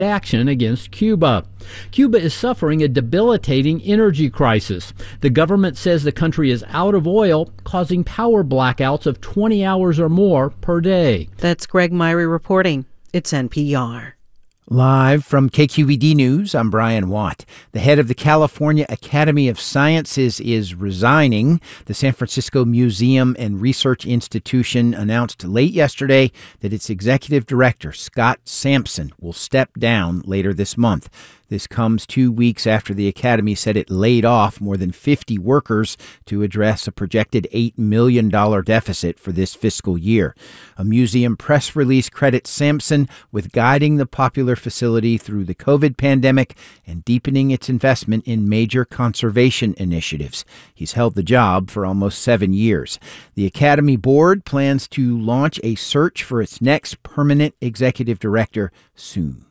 action against Cuba. Cuba is suffering a debilitating energy crisis. The government says the country is out of oil, causing power blackouts of 20 hours or more per day. That's Greg Myrie reporting. It's NPR. Live from KQED News, I'm Brian Watt. The head of the California Academy of Sciences is resigning. The San Francisco Museum and Research Institution announced late yesterday that its executive director, Scott Sampson, will step down later this month. This comes 2 weeks after the Academy said it laid off more than 50 workers to address a projected $8 million deficit for this fiscal year. A museum press release credits Sampson with guiding the popular facility through the COVID pandemic and deepening its investment in major conservation initiatives. He's held the job for almost 7 years. The Academy Board plans to launch a search for its next permanent executive director soon.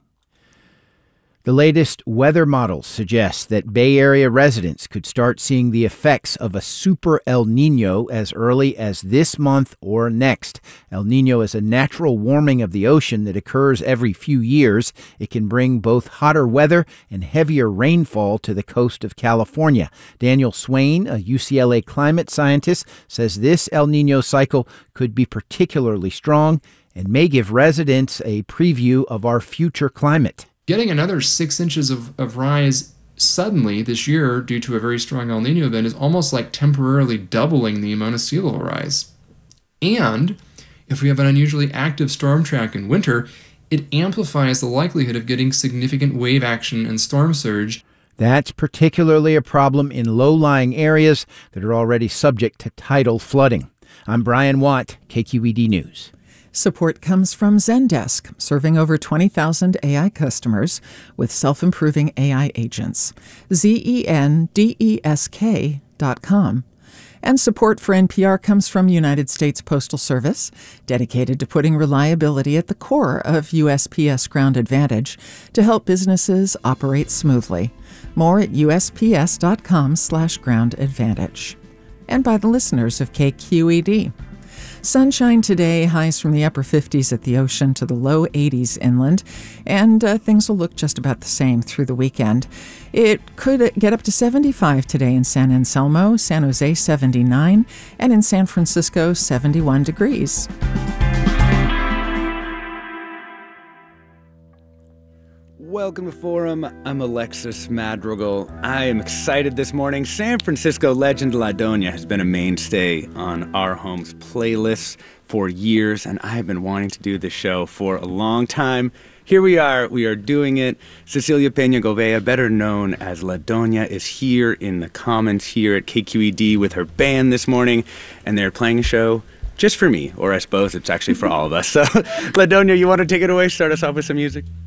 The latest weather models suggest that Bay Area residents could start seeing the effects of a super El Niño as early as this month or next. El Niño is a natural warming of the ocean that occurs every few years. It can bring both hotter weather and heavier rainfall to the coast of California. Daniel Swain, a UCLA climate scientist, says this El Niño cycle could be particularly strong and may give residents a preview of our future climate. Getting another 6 inches of rise suddenly this year due to a very strong El Nino event is almost like temporarily doubling the amount of sea level rise. And if we have an unusually active storm track in winter, it amplifies the likelihood of getting significant wave action and storm surge. That's particularly a problem in low-lying areas that are already subject to tidal flooding. I'm Brian Watt, KQED News. Support comes from Zendesk, serving over 20,000 AI customers with self-improving AI agents. Zendesk.com. And support for NPR comes from United States Postal Service, dedicated to putting reliability at the core of USPS Ground Advantage to help businesses operate smoothly. More at USPS.com/Ground Advantage. And by the listeners of KQED. Sunshine today, highs from the upper 50s at the ocean to the low 80s inland, and things will look just about the same through the weekend. It could get up to 75 today in San Anselmo, San Jose 79, and in San Francisco 71 degrees. Welcome to Forum. I'm Alexis Madrigal. I am excited this morning. San Francisco legend La Doña has been a mainstay on our home's playlists for years, and I have been wanting to do this show for a long time. Here we are doing it. Cecilia Peña Govea, better known as La Doña, is here in the Commons here at KQED with her band this morning, and they're playing a show just for me, or I suppose it's actually for all of us. So, La Doña, you want to take it away? Start us off with some music?